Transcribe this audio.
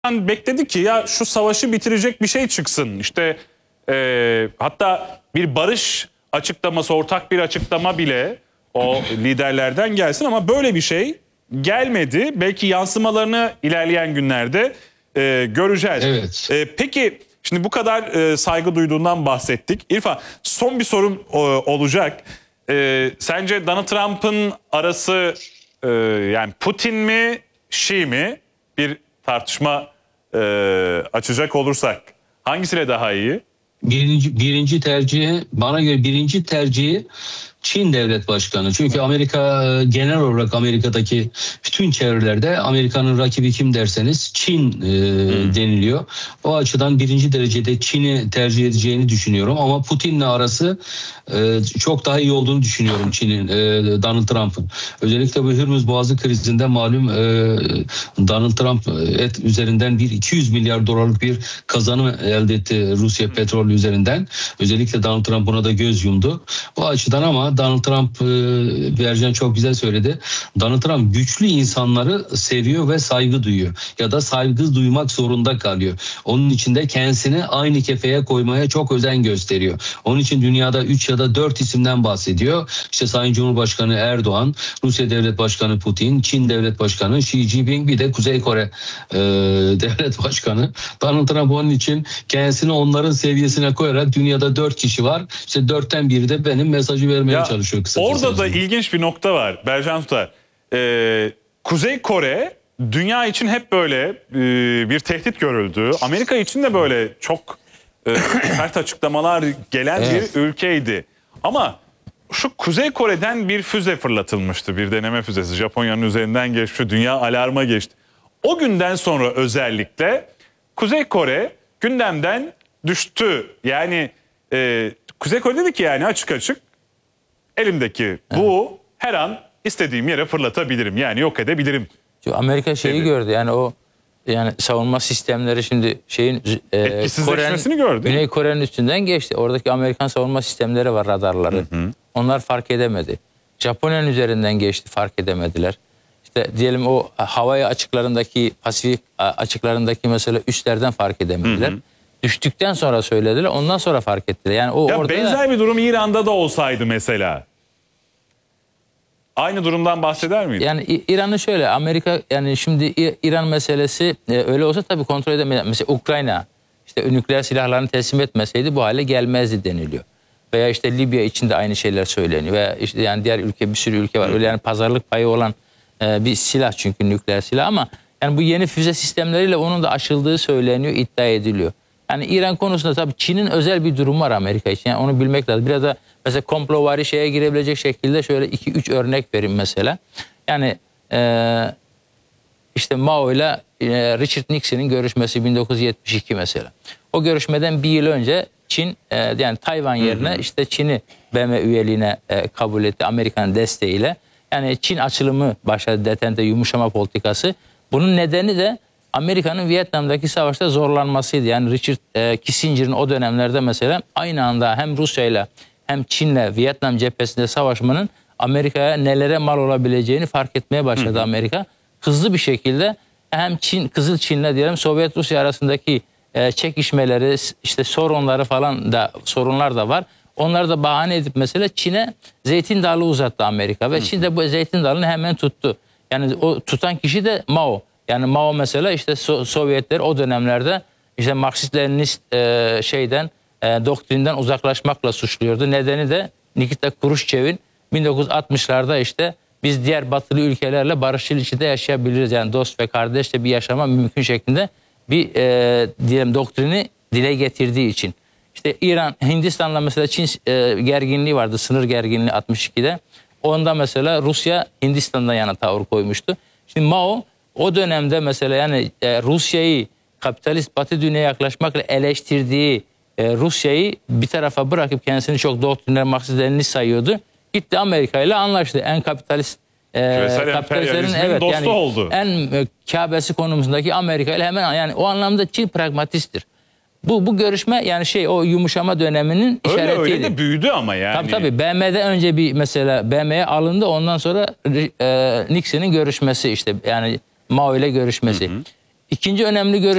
bekledi ki ya şu savaşı bitirecek bir şey çıksın. İşte hatta bir barış açıklaması, ortak bir açıklama bile o liderlerden gelsin ama böyle bir şey gelmedi. Belki yansımalarını ilerleyen günlerde göreceğiz. Evet. Peki şimdi bu kadar saygı duyduğundan bahsettik. İrfan, son bir sorum olacak. Sence Donald Trump'ın arası yani Putin mi, Şii mi? Bir tartışma açacak olursak hangisiyle daha iyi? Birinci tercihi, bana göre birinci tercihi Çin devlet başkanı. Çünkü Amerika, genel olarak Amerika'daki bütün çevrelerde Amerika'nın rakibi kim derseniz Çin deniliyor. O açıdan birinci derecede Çin'i tercih edeceğini düşünüyorum. Ama Putin'le arası çok daha iyi olduğunu düşünüyorum Çin'in, Donald Trump'ın. Özellikle bu Hürmüz Boğazı krizinde malum Donald Trump üzerinden 200 milyar dolarlık bir kazanım elde etti Rusya petrol üzerinden. Özellikle Donald Trump buna da göz yumdu. Bu açıdan ama Donald Trump, Bercan çok güzel söyledi. Donald Trump güçlü insanları seviyor ve saygı duyuyor. Ya da saygı duymak zorunda kalıyor. Onun için de kendisini aynı kefeye koymaya çok özen gösteriyor. Onun için dünyada 3 ya da 4 isimden bahsediyor. İşte Sayın Cumhurbaşkanı Erdoğan, Rusya Devlet Başkanı Putin, Çin Devlet Başkanı Xi Jinping, bir de Kuzey Kore Devlet Başkanı. Donald Trump onun için kendisini onların seviyesine koyarak dünyada 4 kişi var. İşte 4'ten biri de benim mesajı vermeye çalışıyor kısa. Orada da ilginç bir nokta var Bercan Tutar. Kuzey Kore dünya için hep böyle bir tehdit görüldü. Amerika için de böyle çok sert açıklamalar gelen bir ülkeydi. Ama şu Kuzey Kore'den bir füze fırlatılmıştı. Bir deneme füzesi Japonya'nın üzerinden geçti. Dünya alarma geçti. O günden sonra özellikle Kuzey Kore gündemden düştü. Yani Kuzey Kore dedi ki yani açık açık elimdeki bu her an istediğim yere fırlatabilirim. Yani yok edebilirim. Amerika şeyi gördü yani o yani savunma sistemleri şimdi etkisizleşmesini gördü. Güney Kore'nin üstünden geçti. Oradaki Amerikan savunma sistemleri var, radarları. Onlar fark edemedi. Japonya'nın üzerinden geçti, fark edemediler. İşte diyelim o havaya açıklarındaki, Pasifik açıklarındaki mesela üslerden fark edemediler. Düştükten sonra söylediler, ondan sonra fark ettiler. Yani o orada benzer bir durum İran'da da olsaydı mesela. Aynı durumdan bahseder miydi? Yani İran'ı şöyle, Amerika yani şimdi İran meselesi öyle olsa tabii kontrol edemez. Mesela Ukrayna işte nükleer silahlarını teslim etmeseydi bu hale gelmezdi deniliyor. Veya işte Libya için de aynı şeyler söyleniyor. Veya işte yani diğer bir sürü ülke var. Öyle yani pazarlık payı olan bir silah çünkü nükleer silah ama yani bu yeni füze sistemleriyle onun da aşıldığı söyleniyor, iddia ediliyor. Yani İran konusunda tabii Çin'in özel bir durumu var Amerika için. Yani onu bilmek lazım. Biraz da mesela komplovari şeye girebilecek şekilde şöyle 2-3 örnek vereyim mesela. Yani işte Mao ile Richard Nixon'ın görüşmesi 1972 mesela. O görüşmeden bir yıl önce Çin yani Tayvan yerine işte Çin'i BM üyeliğine kabul etti Amerika'nın desteğiyle. Yani Çin açılımı başladı, detente yumuşama politikası. Bunun nedeni de Amerika'nın Vietnam'daki savaşta zorlanmasıydı. Yani Richard Kissinger'ın o dönemlerde mesela aynı anda hem Rusya'yla hem Çin'le Vietnam cephesinde savaşmanın Amerika'ya nelere mal olabileceğini fark etmeye başladı Amerika. Hızlı bir şekilde hem Çin, Kızıl Çin'le diyelim Sovyet Rusya arasındaki çekişmeleri, işte sorunları falan da sorunlar da var. Onları da bahane edip mesela Çin'e zeytin dalı uzattı Amerika ve Çin de bu zeytin dalını hemen tuttu. Yani o tutan kişi de Mao. Yani Mao mesela işte Sovyetler o dönemlerde işte Marksist-Leninist doktrinden uzaklaşmakla suçluyordu. Nedeni de Nikita Khrushchev'in 1960'larda işte biz diğer batılı ülkelerle barışçıl içinde yaşayabiliriz. Yani dost ve kardeşle bir yaşama mümkün şeklinde bir diyelim doktrini dile getirdiği için. İşte İran, Hindistan'la mesela Çin gerginliği vardı, sınır gerginliği 62'de. Onda mesela Rusya Hindistan'dan yana tavır koymuştu. Şimdi Mao o dönemde mesela yani Rusya'yı kapitalist Batı dünyaya yaklaşmakla eleştirdiği Rusya'yı bir tarafa bırakıp kendisini çok doktriner Marksist-Leninist sayıyordu. Gitti Amerika ile anlaştı. En kapitalist kapitalistlerin dostu oldu. En Kabe'si konumundaki Amerika ile hemen yani o anlamda Çin pragmatisttir. Bu görüşme yani o yumuşama döneminin işaretiydi. Öyle de büyüdü ama yani. Tabii BM'de önce bir mesela BM'ye alındı, ondan sonra Nixon'ın görüşmesi işte yani Mao ile görüşmesi. İkinci önemli görüş